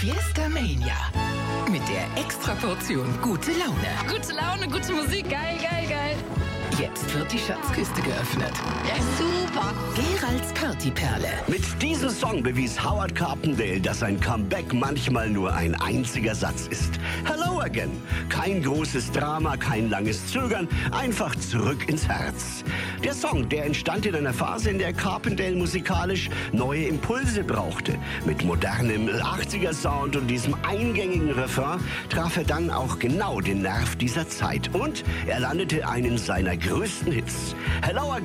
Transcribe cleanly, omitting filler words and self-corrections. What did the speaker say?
Fiesta Mania. Mit der Extraportion gute Laune. Gute Laune, gute Musik, geil, geil, geil. Jetzt wird die Schatzkiste geöffnet. Ja, super. Geralds Partyperle. Mit diesem Song bewies Howard Carpendale, dass ein Comeback manchmal nur ein einziger Satz ist. Hello again. Kein großes Drama, kein langes Zögern, einfach zurück ins Herz. Der Song, der entstand in einer Phase, in der Carpendale musikalisch neue Impulse brauchte. Mit modernem 80er-Sound und diesem eingängigen Refrain traf er dann auch genau den Nerv dieser Zeit. Und er landete einen seiner größten Hits. Hello again.